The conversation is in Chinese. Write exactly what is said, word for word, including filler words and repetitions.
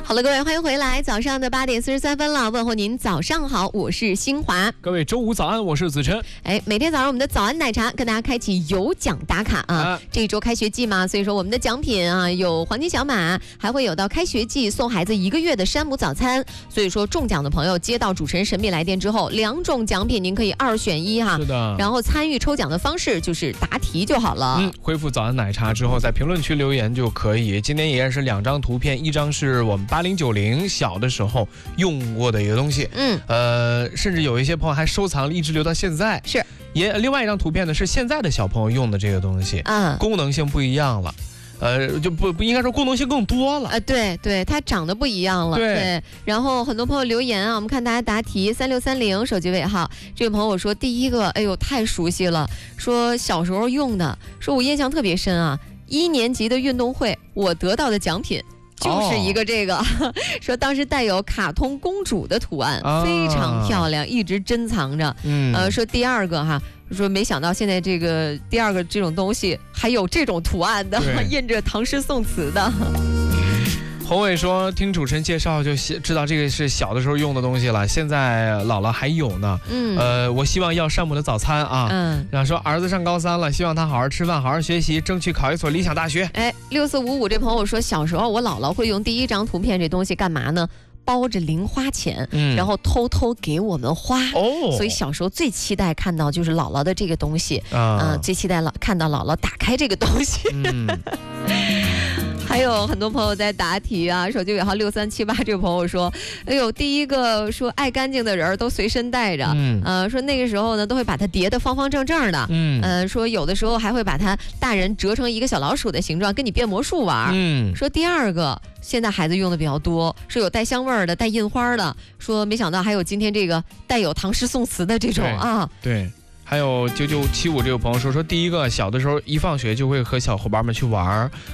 好了，各位，欢迎回来，早上的八点四十三分了，问候您早上好，我是新华。 各位周五早安，我是子琛。 哎，每天早上我们的早安奶茶跟大家开启有奖打卡啊！啊这一周开学季嘛，所以说我们的奖品啊有黄金小马，还会有到开学季送孩子一个月的山姆早餐。所以说中奖的朋友接到主持人神秘来电之后，两种奖品您可以二选一哈。 是的。 然后参与抽奖的方式就是答题就好了。 嗯，回复早安奶茶之后，在评论区留言就可以。今天也是两张图片，一张是我们八零九零小的时候用过的一个东西，嗯，呃，甚至有一些朋友还收藏了，一直留到现在。 是。 也另外一张图片呢是现在的小朋友用的这个东西，嗯，功能性不一样了。呃，就不不应该说功能性更多了， 呃，对对，它长得不一样了， 对。 对然后很多朋友留言啊，我们看大家答题，三六三零手机尾号，这位朋友说第一个，哎呦太熟悉了，说小时候用的，说我印象特别深啊，一年级的运动会我得到的奖品。就是一个这个、哦、说当时带有卡通公主的图案、啊、非常漂亮，一直珍藏着。嗯，呃，说第二个哈，说没想到现在这个第二个这种东西还有这种图案的，印着唐诗宋词的。 宏伟说听主持人介绍就知道这个是小的时候用的东西了，现在姥姥还有呢。嗯，呃，我希望要山姆的早餐啊。嗯，然后说儿子上高三了，希望他好好吃饭，好好学习，争取考一所理想大学。 哎，六四五五这朋友说小时候我姥姥会用第一张图片这东西干嘛呢？包着零花钱、嗯，然后偷偷给我们花。哦，所以小时候最期待看到就是姥姥的这个东西啊、呃，最期待了看到姥姥打开这个东西。嗯还有很多朋友在答题啊，手机尾号六三七八这个朋友说，哎呦，第一个说爱干净的人都随身带着，嗯，呃，说那个时候呢都会把它叠得方方正正的，嗯，呃，说有的时候还会把它大人折成一个小老鼠的形状，跟你变魔术玩，嗯，说第二个现在孩子用的比较多，说有带香味儿的，带印花的，说没想到还有今天这个带有唐诗宋词的这种啊， 对。还有九九七五这个朋友说说，第一个小的时候一放学就会和小伙伴们去玩。